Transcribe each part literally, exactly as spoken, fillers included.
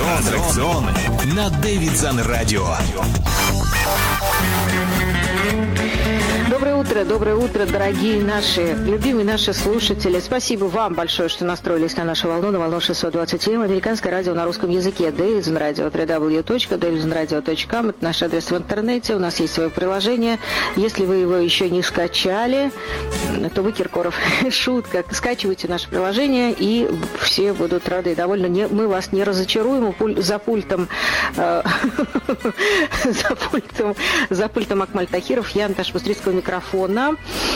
Аттракционы на Дэвидсон Радио. Доброе утро, доброе утро, дорогие наши, любимые наши слушатели. Спасибо вам большое, что настроились на нашу волну, на волну шестьсот двадцать семь. Американское радио на русском языке. Дэвидсон Радио, дабл ю дабл ю дабл ю точка дэвидсон радио точка ком. Это наш адрес в интернете. У нас есть свое приложение. Если вы его еще не скачали, то вы, Киркоров, шутка. Скачивайте наше приложение, и все будут рады и довольны. Мы вас не разочаруем. За пультом за пультом за пультом Акмаль Тахиров, я Наташа Быстрицкого, микрофона.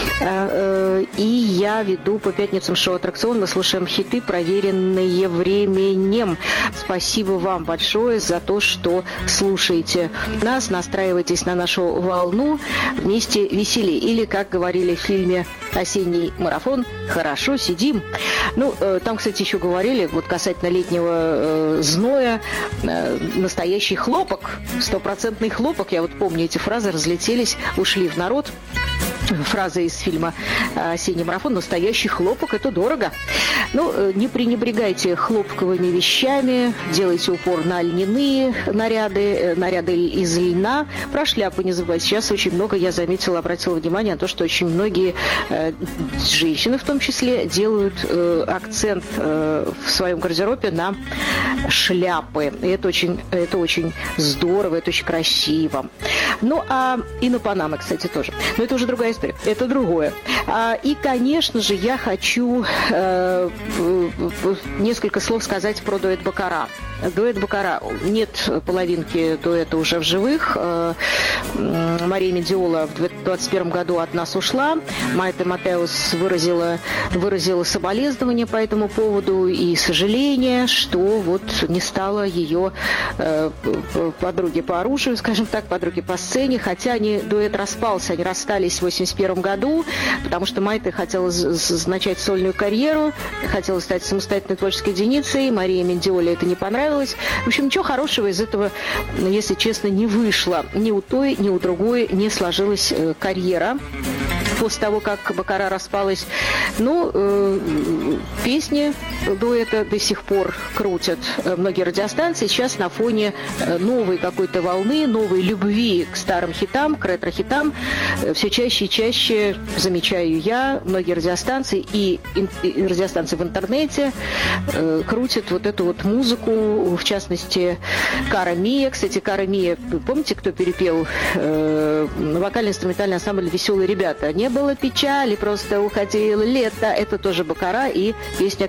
И я веду по пятницам шоу «Аттракцион». Мы слушаем хиты, проверенные временем. Спасибо вам большое за то, что слушаете нас, настраивайтесь на нашу волну, вместе веселей. Или, как говорили в фильме «Осенний марафон», хорошо сидим. Ну, там, кстати, еще говорили, вот касательно летнего э, зноя, э, настоящий хлопок, стопроцентный хлопок. Я вот помню, эти фразы разлетелись, ушли в народ. Фраза из фильма «Осенний марафон». Настоящий хлопок – это дорого. Ну, не пренебрегайте хлопковыми вещами, делайте упор на льняные наряды, наряды из льна. Про шляпы не забывайте. Сейчас очень много, я заметила, обратила внимание на то, что очень многие э, женщины в том числе делают э, акцент э, в своем гардеробе на шляпы. И это очень, это очень здорово, это очень красиво. Ну, а и на Панамы, кстати, тоже. Но это уже другая история. Это другое. А, и, конечно же, я хочу э, несколько слов сказать про дуэт Баккара. Дуэт Баккара. Нет половинки дуэта уже в живых. Мария Мендиола в двадцать первом году от нас ушла. Майте Матеус выразила, выразила соболезнования по этому поводу и сожаление, что вот не стало ее э, подруги по оружию, скажем так, подруги по сцене. Хотя они, дуэт распался, они расстались в восемьдесят первом году, потому что Майте хотела начать сольную карьеру, хотела стать самостоятельной творческой единицей. Марии Мендиоле это не понравилось. В общем, ничего хорошего из этого, если честно, не вышло. Ни у той, ни у другой не сложилась э, карьера после того, как Баккара распалась. Ну, э, песни дуэта до сих пор крутят многие радиостанции. Сейчас на фоне новой какой-то волны, новой любви к старым хитам, к ретро-хитам, э, все чаще и чаще замечаю я, многие радиостанции и, и радиостанции в интернете э, крутят вот эту вот музыку, в частности, Кара Мия. Кстати, Кара Мия, помните, кто перепел э, вокально-инструментальный ансамбль «Веселые ребята»? Не было печали, просто уходило лето. Это тоже Баккара и песня